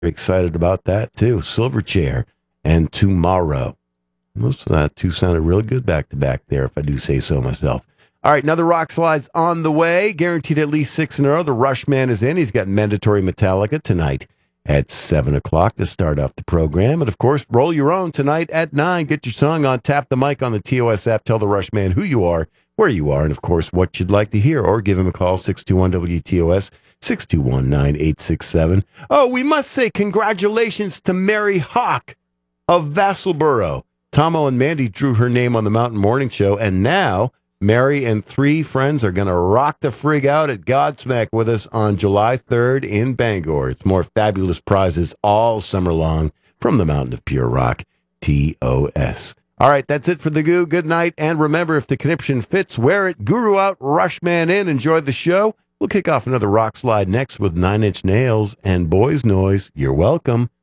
Excited about that, too. Silverchair and Tomorrow. Most of that two sounded real good back to back there, if I do say so myself. All right, another Rock Slides on the way. Guaranteed at least 6 in a row. The Rush Man is in. He's got Mandatory Metallica tonight at 7 o'clock to start off the program. And, of course, roll your own tonight at 9. Get your song on. Tap the mic on the TOS app. Tell the Rush Man who you are, where you are, and, of course, what you'd like to hear. Or give him a call, 621-WTOS, 621-9867. Oh, we must say congratulations to Mary Hawk of Vassalboro. Tomo and Mandy drew her name on the Mountain Morning Show, and now Mary and 3 friends are going to rock the frig out at Godsmack with us on July 3rd in Bangor. It's more fabulous prizes all summer long from the Mountain of Pure Rock, TOS. All right, that's it for the Goo. Good night, and remember, if the conniption fits, wear it. Guru out, Rush Man in. Enjoy the show. We'll kick off another Rock Slide next with 9 Inch Nails and Boys Noise. You're welcome.